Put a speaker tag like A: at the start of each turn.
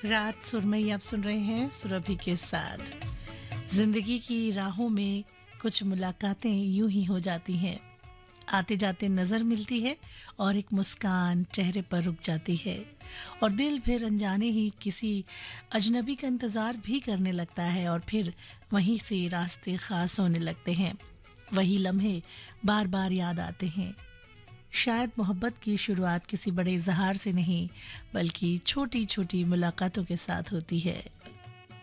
A: रात सुरमई आप सुन रहे हैं सुरभि के साथ। जिंदगी की राहों में कुछ मुलाकातें यूं ही हो जाती हैं, आते जाते नजर मिलती है और एक मुस्कान चेहरे पर रुक जाती है और दिल फिर अनजाने ही किसी अजनबी का इंतजार भी करने लगता है और फिर वहीं से रास्ते खास होने लगते हैं। वही लम्हे बार बार याद आते हैं। शायद मोहब्बत की शुरुआत किसी बड़े इजहार से नहीं बल्कि छोटी छोटी मुलाकातों के साथ होती है।